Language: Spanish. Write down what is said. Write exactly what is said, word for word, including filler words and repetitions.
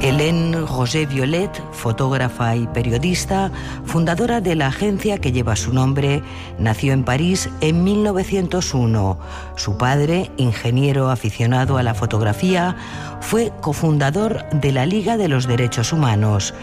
Hélène Roger-Violet, fotógrafa y periodista, fundadora de la agencia que lleva su nombre, nació en París en mil novecientos uno. Su padre, ingeniero aficionado a la fotografía, fue cofundador de la Liga de los Derechos Humanos